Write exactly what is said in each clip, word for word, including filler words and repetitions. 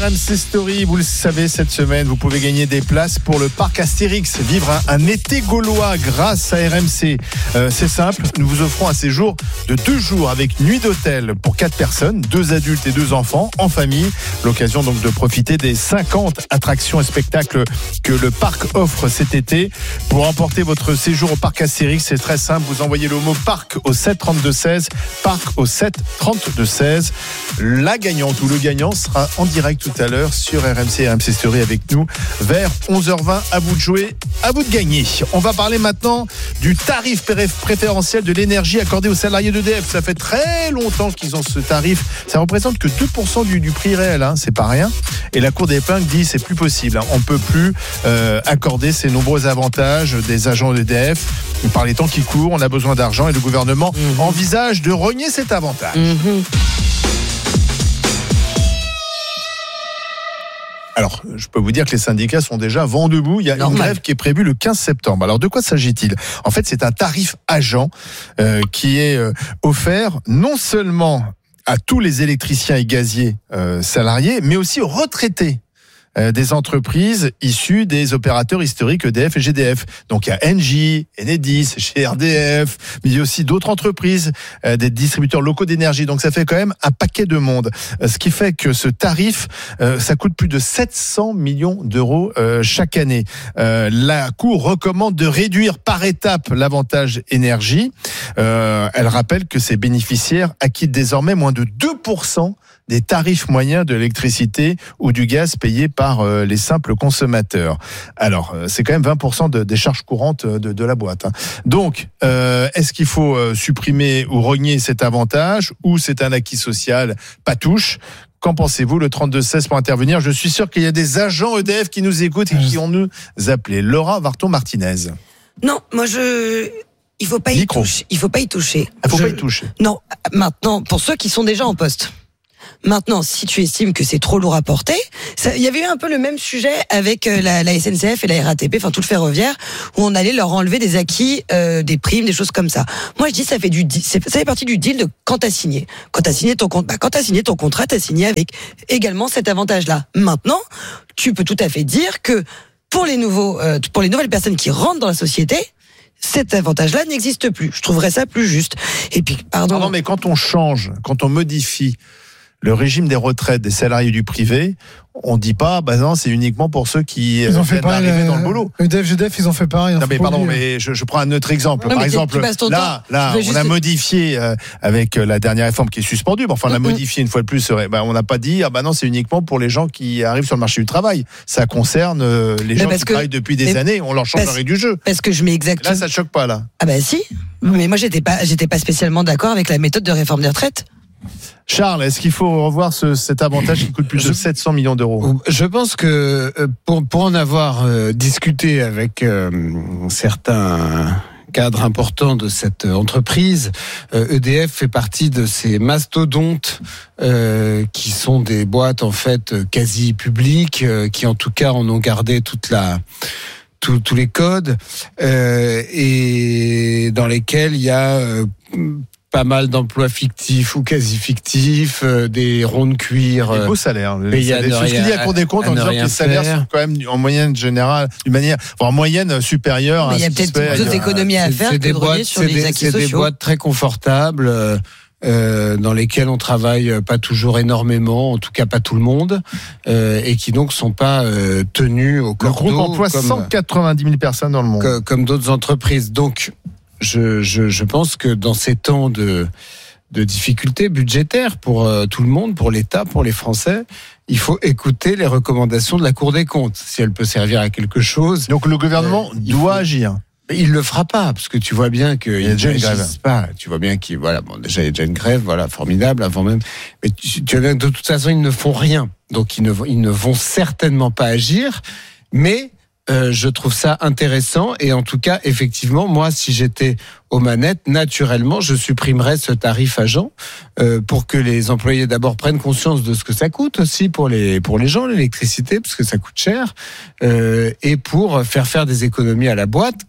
R M C Story, vous le savez, cette semaine, vous pouvez gagner des places pour le parc Astérix, vivre un, un été gaulois grâce à R M C. Euh, c'est simple, nous vous offrons un séjour de deux jours avec nuit d'hôtel pour quatre personnes, deux adultes et deux enfants, en famille. L'occasion donc de profiter des cinquante attractions et spectacles que le parc offre cet été. Pour remporter votre séjour au parc Astérix, c'est très simple, vous envoyez le mot parc au sept trente-deux seize, parc au sept trente-deux seize. La gagnante ou le gagnant sera en direct tout à l'heure sur R M C, R M C Story avec nous vers onze heures vingt. À vous de jouer, à vous de gagner. On va parler maintenant du tarif préférentiel de l'énergie accordé aux salariés d'E D F. Ça fait très longtemps qu'ils ont ce tarif. Ça représente que deux pour cent du, du prix réel, hein. C'est pas rien. Et la Cour des épingles dit c'est plus possible, hein. On peut plus euh, accorder ces nombreux avantages des agents d'E D F. Par les temps qui courent, on a besoin d'argent et le gouvernement mmh. envisage de rogner cet avantage. Mmh. Alors, je peux vous dire que les syndicats sont déjà vent debout. Il y a Normal. une grève qui est prévue le quinze septembre. Alors, de quoi s'agit-il ? En fait, c'est un tarif agent euh, qui est euh, offert non seulement à tous les électriciens et gaziers euh, salariés, mais aussi aux retraités Euh, des entreprises issues des opérateurs historiques E D F et G D F. Donc il y a Engie, Enedis, chez R D F, mais il y a aussi d'autres entreprises, euh, des distributeurs locaux d'énergie. Donc ça fait quand même un paquet de monde. Euh, ce qui fait que ce tarif, euh, ça coûte plus de sept cents millions d'euros euh, chaque année. Euh, la Cour recommande de réduire par étape l'avantage énergie. Euh, elle rappelle que ces bénéficiaires acquittent désormais moins de deux pour cent des tarifs moyens de l'électricité ou du gaz payés par euh, les simples consommateurs. Alors, euh, c'est quand même vingt pour cent de, des charges courantes de, de la boîte, hein. Donc, euh, est-ce qu'il faut euh, supprimer ou rogner cet avantage ou c'est un acquis social patouche ? Qu'en pensez-vous ? Le trente-deux seize pour intervenir. Je suis sûr qu'il y a des agents E D F qui nous écoutent et qui vont nous appeler. Laura Varton-Martinez. Non, moi je... Il faut pas y Micro. toucher. Il faut pas y toucher. Il faut je... pas y toucher. Non, maintenant, pour ceux qui sont déjà en poste. Maintenant, si tu estimes que c'est trop lourd à porter, ça, il y avait eu un peu le même sujet avec la, la S N C F et la R A T P, enfin tout le ferroviaire, où on allait leur enlever des acquis, euh, des primes, des choses comme ça. Moi, je dis ça fait du, ça fait partie du deal de quand t'as signé. Quand t'as signé ton compte, bah, quand t'as signé ton contrat, t'as signé avec également cet avantage-là. Maintenant, tu peux tout à fait dire que pour les nouveaux, euh, pour les nouvelles personnes qui rentrent dans la société, cet avantage-là n'existe plus. Je trouverais ça plus juste. Et puis, pardon. Pardon, mais quand on change, quand on modifie le régime des retraites des salariés du privé, on dit pas, bah non, c'est uniquement pour ceux qui ils ont fait viennent d'arriver le, dans le boulot. Le D F G D F, ils ont fait pareil. Non mais pardon, mais je, je prends un autre exemple. Non, Par exemple, là, là, on juste... a modifié euh, avec la dernière réforme qui est suspendue. Bon, enfin, on l'a mm-hmm. modifié une fois de plus. Bah, on n'a pas dit, ah bah non, c'est uniquement pour les gens qui arrivent sur le marché du travail. Ça concerne euh, les mais gens qui que... travaillent depuis des mais... années. On leur change parce... le règle du jeu. Parce que je mets exactement. Là, ça te choque pas là. Ah bah si. Mais moi, j'étais pas, j'étais pas spécialement d'accord avec la méthode de réforme des retraites. Charles, est-ce qu'il faut revoir ce, cet avantage qui coûte plus de sept cents millions d'euros ? Je pense que pour, pour en avoir euh, discuté avec euh, certains cadres importants de cette entreprise, euh, E D F fait partie de ces mastodontes euh, qui sont des boîtes en fait quasi publiques, euh, qui en tout cas en ont gardé toute la... Tous, tous les codes euh, et dans lesquels il y a euh, pas mal d'emplois fictifs ou quasi fictifs, euh, des ronds de cuir. Des beaux salaires. Il y a c'est ce qu'il dit à la Cour des comptes en disant que les salaires sont quand même en moyenne générale, d'une manière, en moyenne supérieure. Mais à il y a peut-être d'autres économies à faire que de rogner sur les acquis sociaux. C'est des boîtes très confortables. Euh, Euh, dans lesquels on travaille pas toujours énormément, en tout cas pas tout le monde, euh, et qui donc sont pas euh, tenus au cordeau. Le groupe emploie comme, cent quatre-vingt-dix mille personnes dans le monde. Comme, comme d'autres entreprises. Donc, je, je, je pense que dans ces temps de, de difficultés budgétaires pour euh, tout le monde, pour l'État, pour les Français, il faut écouter les recommandations de la Cour des comptes, si elle peut servir à quelque chose. Donc le gouvernement euh, doit faut... agir. Il le fera pas, parce que tu vois bien qu'il y a déjà une grève. Pas. Tu vois bien qu'il, voilà, bon, déjà il y a déjà une grève, voilà, formidable, avant même. Mais tu, tu vois bien que de toute façon ils ne font rien, donc ils ne, ils ne vont certainement pas agir. Mais euh, je trouve ça intéressant, et en tout cas, effectivement, moi, si j'étais aux manettes, naturellement, je supprimerais ce tarif agent euh, pour que les employés d'abord prennent conscience de ce que ça coûte aussi pour les pour les gens, l'électricité, parce que ça coûte cher, euh, et pour faire faire des économies à la boîte qui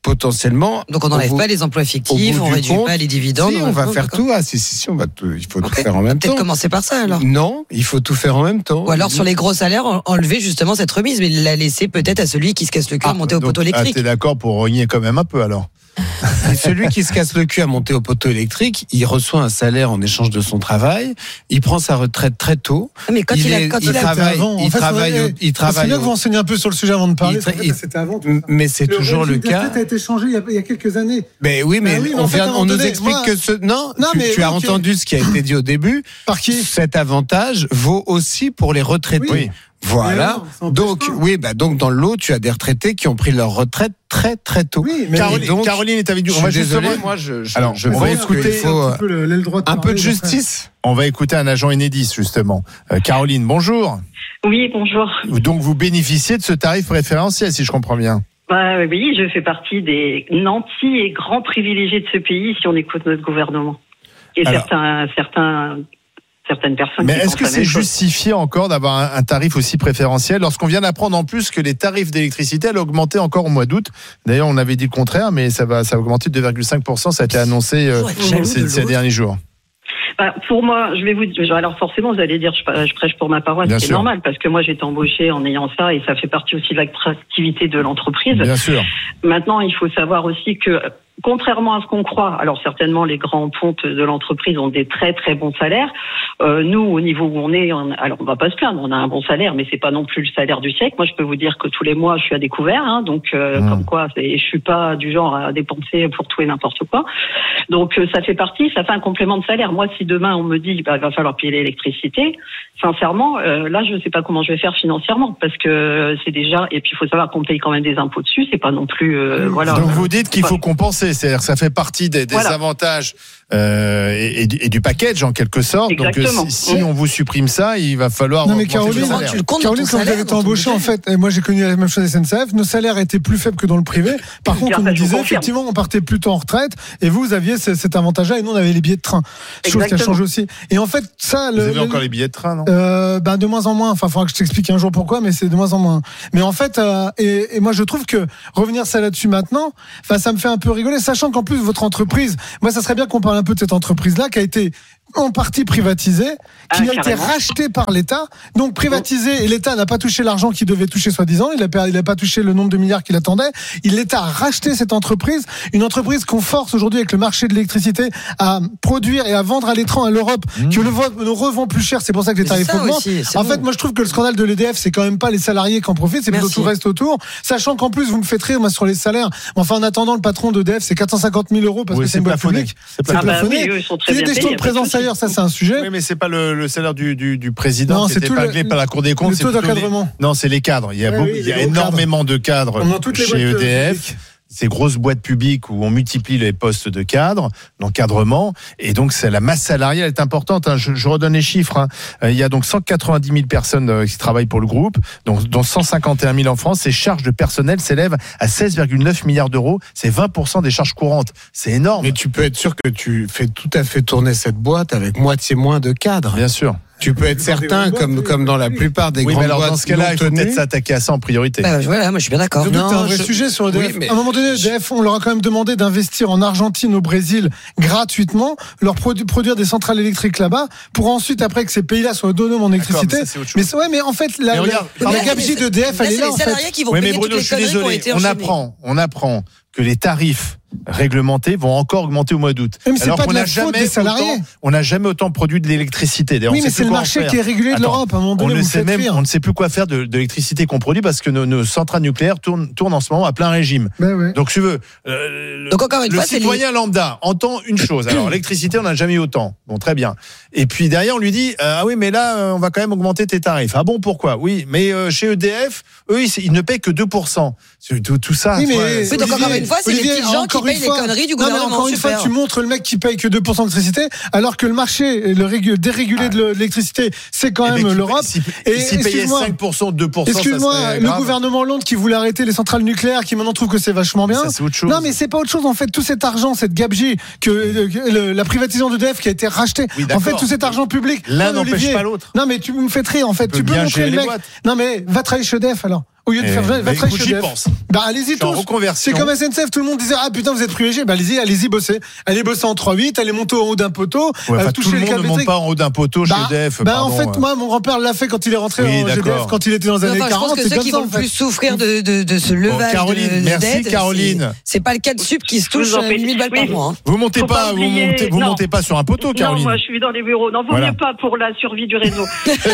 potentiellement. Donc on n'enlève bout, pas les emplois fictifs, on réduit compte, pas les dividendes. Si, on va faire tout. Ah, si, si, si, on va tout. Il faut okay. tout faire en même Peut-être temps. commencer par ça alors. Non, il faut tout faire en même temps. Ou alors sur les gros salaires, enlever justement cette remise, mais la laisser peut-être à celui qui se casse le cul ah, à monter donc, au poteau électrique. Ah, t'es d'accord pour rogner quand même un peu alors. Celui qui se casse le cul à monter au poteau électrique, il reçoit un salaire en échange de son travail, il prend sa retraite très tôt. Mais quand il, il, a, quand il, il travaille, avant, il fait, travaille, faudrait, il travaille. C'est bien que vous enseignez un peu sur le sujet avant de parler. Tra- il, c'était avant. Mais c'est le toujours le cas. Le a été changé il y, a, il y a quelques années. Mais oui, mais, mais oui, on, vient, on nous donné, explique moi, que ce non. non tu, mais, tu as okay. entendu ce qui a été dit au début. Par qui ? Cet avantage vaut aussi pour les retraités. Oui. Voilà. Non, donc, oui, bah donc dans le lot, tu as des retraités qui ont pris leur retraite très très tôt. Oui, mais Caroline, donc, Caroline est avec nous. On va désolé, moi, je, je, alors, je on va écouter faut un, peu, le, le un peu de justice. On va écouter un agent Enedis justement. Euh, Caroline, bonjour. Oui, bonjour. Donc vous bénéficiez de ce tarif préférentiel, si je comprends bien. Bah oui, je fais partie des nantis et grands privilégiés de ce pays si on écoute notre gouvernement. Et alors, certains, certains. Certaines personnes. Mais est-ce que c'est justifié encore d'avoir un, un tarif aussi préférentiel lorsqu'on vient d'apprendre en plus que les tarifs d'électricité allaient augmenter encore au mois d'août? D'ailleurs, on avait dit le contraire, mais ça va, ça va augmenter de deux virgule cinq pour cent. Ça a été annoncé euh, ces, ces derniers jours. Bah, pour moi, je vais vous dire, alors forcément, vous allez dire, je, je prêche pour ma paroisse, Bien c'est sûr. normal, parce que moi, j'ai été embauchée en ayant ça, et ça fait partie aussi de l'attractivité de l'entreprise. Bien sûr. Maintenant, il faut savoir aussi que, contrairement à ce qu'on croit, alors certainement les grands pontes de l'entreprise ont des très très bons salaires. Euh, nous, au niveau où on est, on, alors on va pas se plaindre, on a un bon salaire, mais c'est pas non plus le salaire du siècle. Moi, je peux vous dire que tous les mois, je suis à découvert, hein, donc euh, mmh. comme quoi, c'est, je suis pas du genre à dépenser pour tout et n'importe quoi. Donc euh, ça fait partie, ça fait un complément de salaire. Moi, si demain on me dit, bah, il va falloir payer l'électricité, sincèrement, euh, là, je sais pas comment je vais faire financièrement, parce que c'est déjà, et puis il faut savoir qu'on paye quand même des impôts dessus, c'est pas non plus, euh, voilà. Donc vous dites qu'il faut compenser. C'est-à-dire que ça fait partie des, des voilà. avantages euh, et, et, du, et du package en quelque sorte. Exactement. Donc si, si mmh. on vous supprime ça, il va falloir. Non mais Caroline, tu le comptes Caroline, quand vous avez été embauchée en fait, et moi j'ai connu la même chose à S N C F, nos salaires étaient plus faibles que dans le privé. Par contre, on nous disait effectivement, on partait plus tôt en retraite, et vous, vous aviez ce, cet avantage-là, et nous on avait les billets de train. Chose qui a changé aussi. Et en fait, ça. Vous le, avez le, encore les billets de train, non euh, Ben de moins en moins. Enfin, il faudra que je t'explique un jour pourquoi, mais c'est de moins en moins. Mais en fait, euh, et, et moi je trouve que revenir ça là-dessus maintenant, enfin ça me fait un peu rigoler, sachant qu'en plus votre entreprise, moi ça serait bien qu'on parle un peu de cette entreprise-là qui a été en partie privatisée, qui ah, a été rachetée par l'État, donc privatisée, et l'État n'a pas touché l'argent qu'il devait toucher soi-disant, il n'a il a pas touché le nombre de milliards qu'il attendait, il, l'État a racheté cette entreprise, une entreprise qu'on force aujourd'hui avec le marché de l'électricité à produire et à vendre à l'étranger, à l'Europe, mmh. qui le nous revend plus cher, c'est pour ça que les tarifs augmentent. Aussi, en bon. fait, moi je trouve que le scandale de l'E D F, c'est quand même pas les salariés qui en profitent, c'est plutôt tout le reste autour, sachant qu'en plus vous me faites rire moi sur les salaires, enfin en attendant le patron d'E D F c'est quatre cent cinquante mille euros parce oui, que c'est une boîte publique, c'est plafonné. Il y a des taux de présence ailleurs, ça c'est un sujet. Oui, mais c'est pas le, le salaire du, du, du président non, qui était épinglé par la Cour des comptes. Le taux d'encadrement. Les... Non, c'est les cadres. Il y a, ouais, beaucoup, oui, il y a énormément cadres. de cadres chez E D F. Publiques. Ces grosses boîtes publiques où on multiplie les postes de cadres, d'encadrement, et donc c'est, la masse salariale est importante. Hein. Je, je redonne les chiffres. Hein. Il y a donc cent quatre-vingt-dix mille personnes qui travaillent pour le groupe, donc, dont cent cinquante et un mille en France. Ces charges de personnel s'élèvent à seize virgule neuf milliards d'euros. C'est vingt pour cent des charges courantes. C'est énorme. Mais tu peux être sûr que tu fais tout à fait tourner cette boîte avec moitié moins de cadres. Bien sûr. Tu peux être certain, comme, comme dans la plupart des oui, grandes mais alors boîtes. Dans ce cas-là, il faut peut-être s'attaquer à ça en priorité. Bah, voilà, moi je suis bien d'accord. C'est un vrai je... sujet sur E D F. Oui, mais... À un moment donné, E D F, on leur a quand même demandé d'investir en Argentine, au Brésil, gratuitement, leur produ- produire des centrales électriques là-bas, pour ensuite, après que ces pays-là soient autonomes en électricité. Mais, mais ouais, mais en fait, la, regarde, la, la gabegie d'E D F, elle est là. C'est les salariés qui vont oui, payer mais Bruno, toutes les conneries qui ont été on apprend, on apprend que les tarifs réglementés vont encore augmenter au mois d'août. Mais c'est Alors pas de la faute des salariés. Autant, on n'a jamais autant produit de l'électricité. D'ailleurs, oui, mais c'est le marché qui est régulé de Attends, l'Europe. À un moment donné, on, ne sait même, on ne sait plus quoi faire de, de l'électricité qu'on produit parce que nos, nos centrales nucléaires tournent, tournent en ce moment à plein régime. Ben ouais. Donc, tu veux, euh, Donc encore une le fois, citoyen lambda entend une chose. Alors, l'électricité, on n'a jamais eu autant. Bon, très bien. Et puis derrière, on lui dit euh, ah oui, mais là, euh, on va quand même augmenter tes tarifs. Ah bon, pourquoi ? Oui, mais euh, chez E D F, eux, ils, ils ne paient que deux pour cent. Tout, tout ça. Oui, mais ouais, oui, donc encore une fois, c'est les petits gens qui payent les conneries du gouvernement. Non, mais encore une fois, tu montres le mec qui paye que deux pour cent d'électricité, alors que le marché, le régul, dérégulé ah. de l'électricité, c'est quand même l'Europe. Si, et s'il payait cinq pour cent, deux pour cent, excuse-moi, le gouvernement Hollande qui voulait arrêter les centrales nucléaires, qui maintenant trouve que c'est vachement bien. Ça, c'est autre chose. Non, mais c'est pas autre chose. En fait, tout cet argent, cette gabegie, que, que le, la privatisation d'E D F qui a été rachetée. Oui, en fait, tout cet argent public. L'un n'empêche pas l'autre. Non, mais tu me fais rire. En fait, tu peux montrer le mec. Non, mais va travailler chez E D F alors. au lieu de Et faire bah, votre écoute, j'y pense. Bah allez-y En tous. reconversion. C'est comme S N C F, tout le monde disait ah putain vous êtes privilégiés. Bah allez-y, allez-y bosser. Allez bosser en trois huit, allez monter en haut d'un poteau, Ouais, enfin, euh, tout toucher le le monde ne câble monte électrique. pas en haut d'un poteau Bah, chez E D F. bah pardon, en fait euh. moi mon grand-père l'a fait quand il est rentré Oui, en G D F, d'accord. quand il était dans les années Enfin, je pense quarante. que C'est ceux comme qui ça vont en le fait. plus souffrir de, de, de ce levage Caroline, de, de merci, dette, Caroline. c'est- C'est pas le cas de sup qui se Je vous touche en prie. huit mille balles par Oui. mois. hein. Vous montez Faut pas, pas vous oublier- montez, vous non. montez pas sur un poteau, Non, Caroline. moi je suis dans les bureaux. Non, vaut Voilà. mieux pas pour la survie du réseau.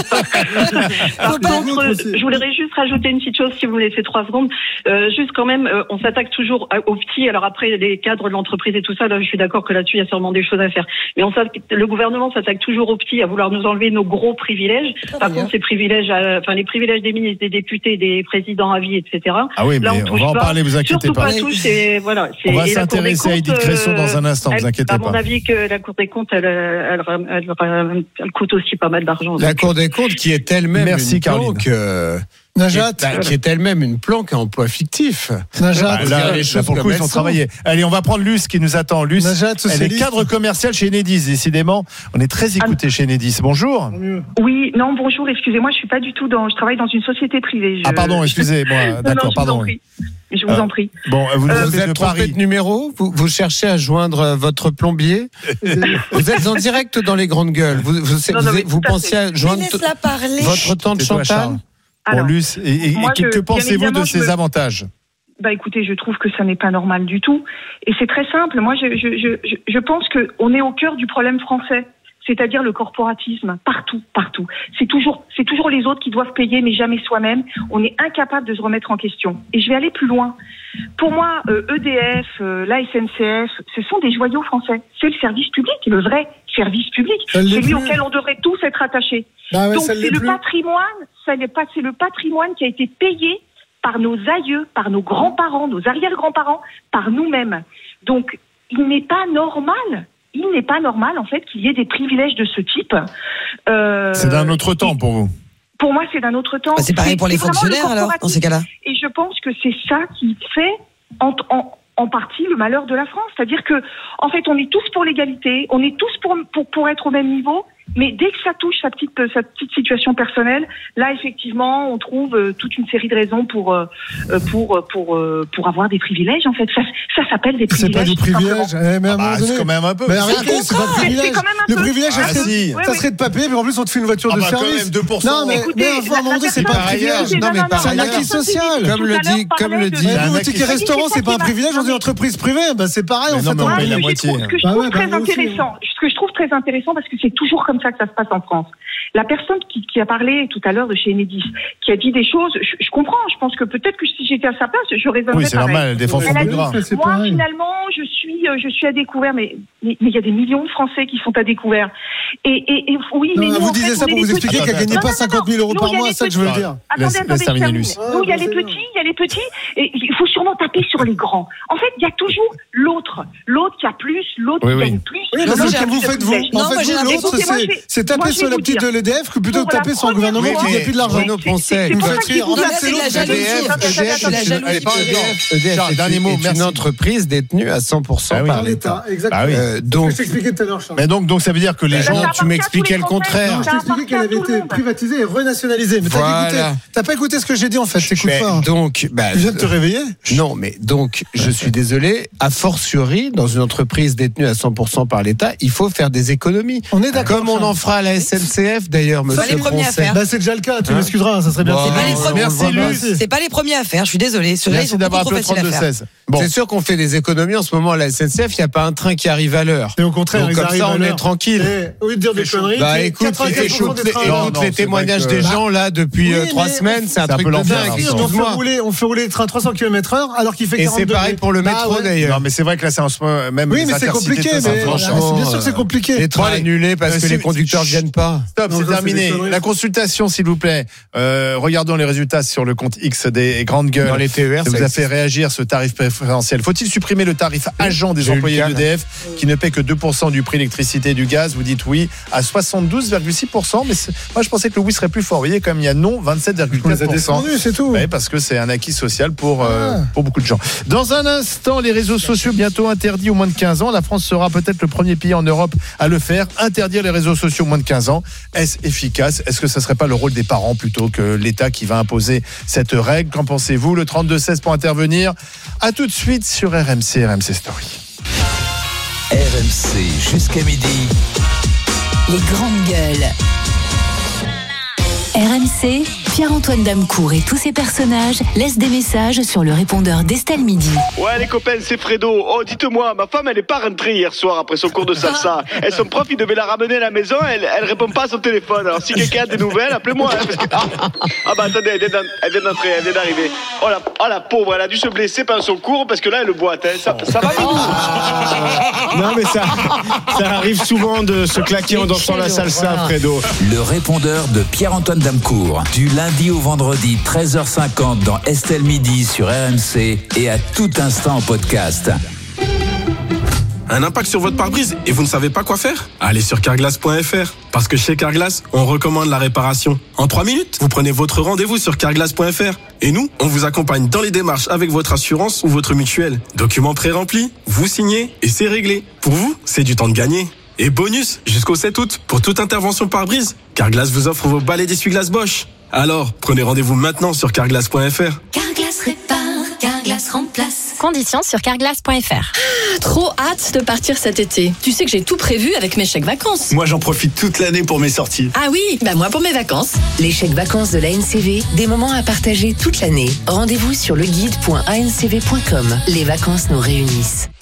Par Faut pas contre, d'autres aussi. je voudrais juste rajouter une petite chose, si vous me laissez trois secondes. Euh, juste quand même, euh, on s'attaque toujours à- aux petits. Alors après, les cadres de l'entreprise et tout ça, là, je suis d'accord que là-dessus, il y a sûrement des choses à faire. Mais on s'attaque- le gouvernement s'attaque toujours aux petits, à vouloir nous enlever nos gros privilèges. Par contre, ces privilèges, à- enfin les privilèges des ministres, des députés, des présidents à vie, et cetera. Ah oui, mais Là, on on touche va en pas. parler, vous inquiétez Surtout pas. pas touche, c'est voilà. c'est- On va et la Cour des s'intéresser à Edith comptes, Cresson dans un instant, vous elle- inquiétez à pas. mon avis que la Cour des comptes, elle, elle, elle, elle, elle- elle coûte aussi pas mal d'argent. La Donc, Cour des comptes qui est elle-même Merci, une Caroline. planque, euh, Najat, qui est- bah, qui est elle-même une planque à emploi fictif. Najat, Ah, là, les là, choses pour le coup, comme ils ont elles sont. travaillé. Allez, on va prendre Luce qui nous attend. Luce, Najat, elle est socialiste. cadre commercial chez Enedis. Décidément, on est très écouté chez Enedis. Bonjour. Oui, non, bonjour, excusez-moi, je suis pas du tout dans, je travaille dans une société privée. Je- Ah pardon, excusez-moi. Non, non, D'accord, je vous en pardon. prie. Je vous Ah. en prie. Bon, vous nous Euh, appelez Vous de êtes trompé Paris. de numéro vous, vous cherchez à joindre euh, votre plombier Vous êtes en direct dans les grandes gueules. Vous, vous, Non, vous, non, mais vous tout à pensiez à Mais joindre laisse-la parler. votre tante C'est toi, Chantal Charles. Bon, Alors, Luce, et, et- moi, et que, je- que bien pensez-vous de évidemment, je ces me- avantages? Bah écoutez, je trouve que ça n'est pas normal du tout. Et c'est très simple. Moi, je, je, je, je- je pense qu'on est au cœur du problème français. C'est-à-dire le corporatisme, partout, partout. C'est toujours, c'est toujours les autres qui doivent payer, mais jamais soi-même. On est incapable de se remettre en question. Et je vais aller plus loin. Pour moi, euh, E D F, euh, la S N C F, ce sont des joyaux français. C'est le service public, le vrai service public. Ça l'est C'est lui plus. auquel on devrait tous être attachés. Bah ouais, Donc ça c'est l'est le plus. patrimoine, ça n'est pas, c'est le patrimoine qui a été payé par nos aïeux, par nos grands-parents, nos arrière-grands-parents, par nous-mêmes. Donc il n'est pas normal. Il n'est pas normal, en fait, qu'il y ait des privilèges de ce type. Euh, C'est d'un autre temps pour vous. Pour moi, c'est d'un autre temps. Bah, c'est pareil pour les vraiment le fonctionnaires alors, dans ces cas-là. Et je pense que c'est ça qui fait en, en, en partie le malheur de la France. C'est-à-dire que, en fait, on est tous pour l'égalité, on est tous pour, pour, pour être au même niveau, mais dès que ça touche sa petite, sa petite situation personnelle, là, effectivement, on trouve euh, toute une série de raisons pour, euh, pour, pour, euh, pour avoir des privilèges, en fait. Ça, ça s'appelle des C'est privilèges. pas du tout simplement. privilège. Eh, mais à un Ah, moment c'est donné. quand même un peu. Mais C'est arrêtez, un c'est pas un C'est- c'est privilège. quand même un Le peu. privilège, Ah, ça serait, si. ça Oui, serait de pas payer, mais en plus on te fait une voiture Ah de bah, quand service. même, deux pour cent. Non, mais, Écoutez, mais enfin, à un moment donné, c'est pas un privilège. Non, mais par C'est un ailleurs- acquis social. Comme le dit- comme le dit- Mais un vous, acquis ticket restaurant, c'est pas un privilège dans une entreprise privée. Bah, c'est pareil, Mais en non, fait. mais on hein. paye la Ce que je moitié. trouve- Ce que je Bah trouve ouais, bah très moi aussi, intéressant, ce que je trouve très intéressant, parce que c'est toujours comme ça que ça se passe en France. La personne qui, qui a parlé tout à l'heure de chez Enedis, qui a dit des choses, je, je comprends. Je pense que peut-être que si j'étais à sa place, je raisonnerais Oui, c'est pareil. normal, elle défend son Elle a plus dit, droit. C'est moi, pareil. finalement, je suis, euh, je suis à découvert, mais mais mais il y a des millions de Français qui sont à découvert. Et, et, et oui, mais Non, nous, vous en disiez fait, ça on pour est vous les expliquer petits. qu'elle gagnait Non, pas non, non, cinquante mille euros nous, par il y a mois, les c'est ça que je veux petits. dire. Attendez, Laisse- attendez, laisse je terminer, termine. Luce. Nous, il y a Ah, les c'est petits, il y a les petits, et il faut sûrement taper sur les grands. En fait, il y a toujours l'autre. L'autre qui a plus, l'autre Oui, qui oui. gagne plus. Oui, Non, mais moi, c'est j'ai ce que un vous plus de faites, vous. privilèges. Non, En moi, fait, j'ai vous, un- l'autre, Écoutez, moi, c'est- j'ai- c'est moi, taper je sur vais la vous petite dire. de l'E D F que plutôt Pour que la taper sur un première- gouvernement Oui, qui mais- gagne plus de l'argent. Renaud Non, Poncet, c'est Vous pour ça faites qu'il rire. faut En fait, taper c'est sur l'autre la qui gagne. jalousie. E D F, Attends, attends, E D F, attends, la attends. jalousie. Allez, pas E D F, E D F Charles, est dernier une- mot, est une merci. entreprise détenue à cent pour cent Ah oui. par Par l'État. l'État, exactement. Bah oui. Euh, C'est ce donc, que je t'expliquais tout à l'heure, Charles. Mais donc, donc ça veut dire que les Bah gens. non, Ça tu appartient à m'expliquais tous le les contraire. Français. Non, je Ça t'expliquais qu'elle appartient avait à tout le été monde. privatisée et renationalisée. Mais t'as pas Voilà. écouté. T'as pas écouté ce que j'ai dit en fait. T'écoutes Mais pas. donc, bah, Tu viens de te réveiller. non, mais donc, je suis désolé, a fortiori, dans une entreprise détenue à cent pour cent par l'État, il faut faire des économies. On est d'accord. Comme on en fera à la S N C F, d'ailleurs, pas monsieur les premiers à Poncet. faire. Bah, c'est déjà le cas. Tu Hein m'excuseras, ça serait bien. Bon, C'est pas les on- premiers. Merci, on va Luce. passer. C'est pas les premiers à faire, je suis désolée. Ceux-là, ils Merci sont d'avoir beaucoup appelé trop le faciles à trente-deux faire. seize. Bon. C'est sûr qu'on fait des économies en ce moment à la S N C F, il n'y a pas un train qui arrive à l'heure. Et au contraire, Donc ils comme arrivent ça, à on l'heure. est tranquille. Et, au lieu de dire des conneries, Bah c'est écoute, quatre-vingt-quinze pour cent écoute, des trains. Non, écoute non, les c'est témoignages vrai que- des gens là depuis Oui, euh, trois mais semaines, c'est un c'est un truc peu de l'enfer, dingue. hein, On fait, Excuse-moi. rouler, on fait rouler les trains à trois cents kilomètres heure alors qu'il fait Et quarante c'est degrés. pareil pour le Bah métro ouais. d'ailleurs. Non, mais c'est vrai que là, c'est en ce moment, même Oui, les mais c'est intercités, compliqué. tout ça, Mais franchement, bien sûr que c'est compliqué. Les trains Bon, allez. annulés parce Euh, que c'est- les conducteurs Chut. viennent pas. Stop, Non, c'est ça, c'est terminé. des conneries. La consultation, s'il vous plaît. Euh, regardons les résultats sur le compte X des grandes gueules. Dans les T E R, ça ça vous a existe. fait réagir ce tarif préférentiel. Faut-il supprimer le tarif agent des J'ai eu le employés cas, d'E D F qui ne paie que deux pour cent du prix d'électricité et du gaz? Vous dites oui à soixante-douze virgule six pour cent. Mais c'est- moi, je pensais que le oui serait plus fort. Vous voyez, comme il y a non, vingt-sept virgule On les a quatre pour cent. descendus, c'est tout. Oui, parce que c'est un acquis social pour, euh, Ah. pour beaucoup de gens. Dans un instant, les réseaux sociaux bientôt interdits aux moins de quinze ans. La France sera peut-être le premier pays en Europe à le faire. Interdire les réseaux réseaux sociaux moins de quinze ans. Est-ce efficace? Est-ce que ça serait pas le rôle des parents plutôt que l'État qui va imposer cette règle? Qu'en pensez-vous? Le trente-deux seize pour intervenir. À tout de suite sur R M C, R M C Story. R M C jusqu'à midi. Les grandes gueules. R M C, Pierre-Antoine Damecourt et tous ses personnages laissent des messages sur le répondeur d'Estelle Midi. Ouais les copains, c'est Fredo. Oh dites-moi, ma femme elle est pas rentrée hier soir après son cours de salsa. Et son prof il devait la ramener à la maison, elle, elle répond pas à son téléphone. Alors si quelqu'un a des nouvelles, appelez-moi. Hein, parce que... ah, ah bah attendez, elle vient, elle vient d'entrer, elle vient d'arriver. Oh la, oh la pauvre, elle a dû se blesser pendant son cours parce que là elle boite. Hein. Ça, ça va oh. Non mais ça, ça arrive souvent de se claquer en dansant la salsa, Fredo. Le répondeur de Pierre-Antoine Damecourt, du lundi au vendredi treize heures cinquante dans Estelle Midi sur R M C et à tout instant en podcast. Un impact sur votre pare-brise et vous ne savez pas quoi faire? Allez sur carglass point f r. Parce que chez Carglass, on recommande la réparation. En trois minutes, vous prenez votre rendez-vous sur carglass point f r. Et nous, on vous accompagne dans les démarches avec votre assurance ou votre mutuelle. Documents pré-remplis, vous signez et c'est réglé. Pour vous, c'est du temps de gagner. Et bonus, jusqu'au sept août, pour toute intervention pare-brise, Carglass vous offre vos balais d'essuie-glace Bosch. Alors, prenez rendez-vous maintenant sur carglass point f r. Carglass répare, Carglass remplace. Conditions sur carglass point f r. Ah, trop hâte de partir cet été. Tu sais que j'ai tout prévu avec mes chèques vacances. Moi, j'en profite toute l'année pour mes sorties. Ah oui, bah moi pour mes vacances. Les chèques vacances de l'A N C V, des moments à partager toute l'année. Rendez-vous sur leguide point a n c v point com. Les vacances nous réunissent.